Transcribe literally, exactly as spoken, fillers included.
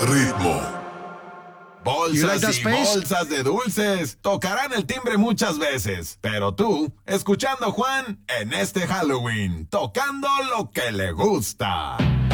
ritmo. Bolsas You like that y space? bolsas de dulces. Tocarán el timbre muchas veces. Pero tú, escuchando a Juan en este Halloween, tocando lo que le gusta.